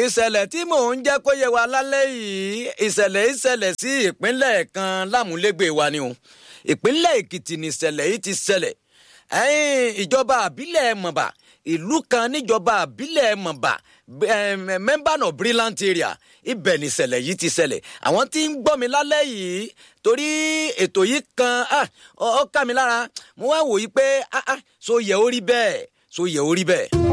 ìṣẹ̀lẹ̀ tí mò ń jẹ́ kó yé wa lálẹ́ yìí ìṣẹ̀lẹ̀ sí ìpínlẹ̀ kan lámúlégbè wa ni o ìpínlẹ̀ Èkìtì ni ìṣẹ̀lẹ̀ yìí ti ṣẹlẹ̀ ìjọba àbílẹ̀ Mọ̀bà ìlú kan níjọba àbílẹ̀ Mọ̀bà member of Brilliant area ibẹ̀ ni ìṣẹ̀lẹ̀ yìí ti ṣẹlẹ̀ àwọn tí ń gbọ́ mi lálẹ́ yìí torí ètò yìí kan ó ká mi lára mo wá wò yí pé so yẹ ó rí bẹ́ẹ̀.